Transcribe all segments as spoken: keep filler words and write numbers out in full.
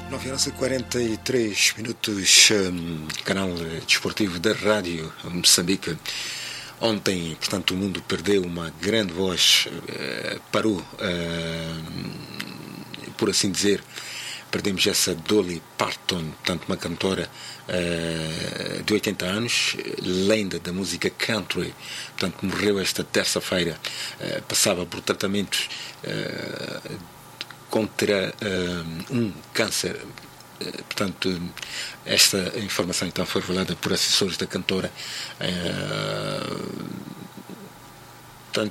nove horas e quarenta e três minutos, um, canal desportivo da Rádio Moçambique. Ontem, portanto, o mundo perdeu uma grande voz, uh, parou, uh, por assim dizer. Perdemos essa Dolly Parton, portanto, uma cantora uh, de oitenta anos, lenda da música country. Portanto, morreu esta terça-feira. Uh, passava por tratamentos uh, contra uh, um câncer. Uh, portanto, esta informação então foi revelada por assessores da cantora. Uh, portanto,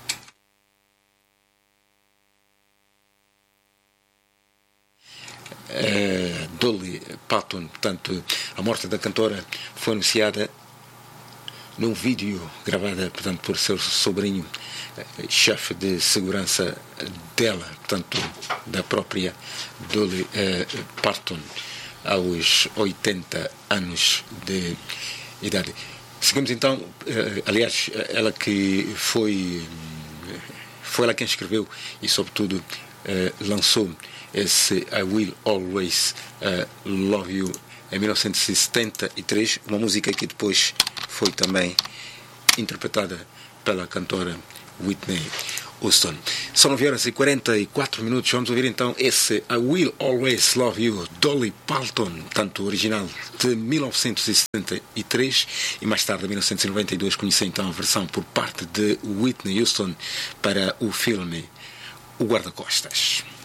Uh, Dolly Parton, portanto, a morte da cantora foi anunciada num vídeo gravado, portanto, por seu sobrinho, uh, chefe de segurança dela, portanto, da própria Dolly uh, Parton, aos oitenta anos de idade. Seguimos então, uh, aliás, ela que foi, foi ela quem escreveu e, sobretudo, uh, lançou esse I Will Always uh, Love You em mil novecentos e setenta e três, uma música que depois foi também interpretada pela cantora Whitney Houston. São nove horas e quarenta e quatro minutos. Vamos ouvir então esse I Will Always Love You, Dolly Parton, tanto original de mil novecentos e setenta e três, e mais tarde, em mil novecentos e noventa e dois, conheci então a versão por parte de Whitney Houston para o filme O Guarda-Costas.